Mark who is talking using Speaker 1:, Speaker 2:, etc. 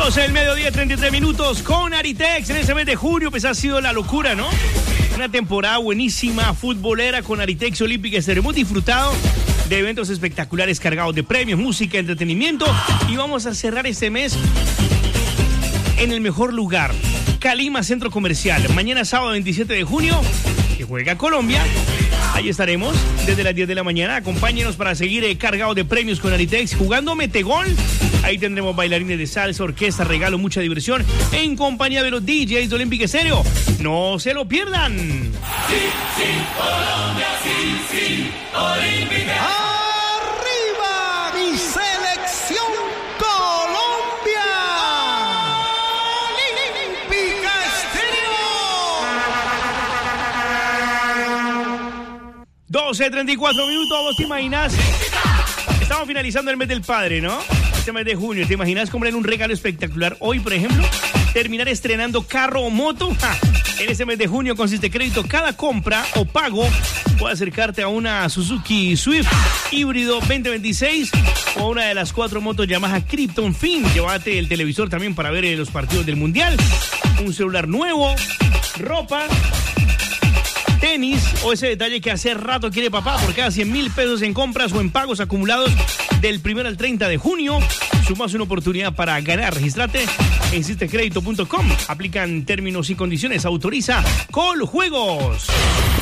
Speaker 1: 12 del mediodía, 33 minutos con Aritex. En este mes de junio, pues ha sido la locura, ¿no? Una temporada buenísima, futbolera con Aritex Olímpica Estéreo. Hemos disfrutado de eventos espectaculares cargados de premios, música, entretenimiento. Y vamos a cerrar este mes en el mejor lugar, Calima Centro Comercial. Mañana sábado 27 de junio, que juega Colombia. Ahí estaremos desde las 10 de la mañana. Acompáñenos para seguir cargados de premios con Aritex, jugando Metegol. Ahí tendremos bailarines de salsa, orquesta, regalo, mucha diversión en compañía de los DJs de Olímpica Estéreo. No se lo pierdan.
Speaker 2: Sí, sí, Colombia, sí, sí, Olímpica.
Speaker 3: ¡Arriba mi selección Colombia! Olímpica Estéreo.
Speaker 1: 12:34 minutos, ¿vos te imaginas? Estamos finalizando el mes del padre, ¿no? Este mes de junio, ¿te imaginas comprar un regalo espectacular hoy, por ejemplo? Terminar estrenando carro o moto. ¡Ja! En este mes de junio consiste crédito. Cada compra o pago puede acercarte a una Suzuki Swift híbrido 2026 o una de las 4 motos Yamaha Krypton Fin. Llévate el televisor también para ver los partidos del Mundial, un celular nuevo, ropa, tenis o ese detalle que hace rato quiere papá. Por cada 100,000 pesos en compras o en pagos acumulados del 1 al 30 de junio, sumas una oportunidad para ganar. Regístrate en sistecredito.com. Aplican términos y condiciones. Autoriza Coljuegos.